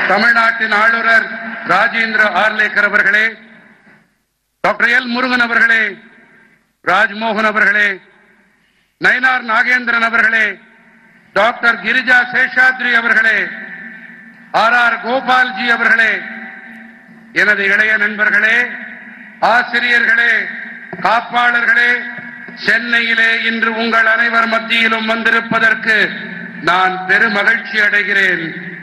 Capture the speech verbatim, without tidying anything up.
தமிழ்நாட்டின் ஆளுநர் ராஜேந்திர ஆர்லேக்கர் அவர்களே, டாக்டர் எல் முருகன் அவர்களே, ராஜ்மோகன் அவர்களே, நயினார் நாகேந்திரன் அவர்களே, டாக்டர் கிரிஜா சேஷாத்ரி அவர்களே, ஆர் ஆர் கோபால்ஜி அவர்களே, எனது இளைய நண்பர்களே, ஆசிரியர்களே, காப்பாளர்களே, சென்னையிலே இன்று உங்கள் அனைவர் மத்தியிலும் வந்திருப்பதற்கு நான் பெருமகிழ்ச்சி அடைகிறேன்.